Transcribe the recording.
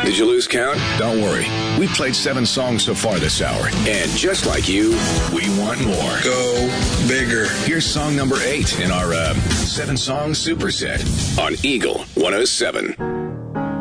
Did you lose count? Don't worry. We played 7 songs so far this hour. And just like you, we want more. Go bigger. Here's song number 8 in our 7-song superset on Eagle 107.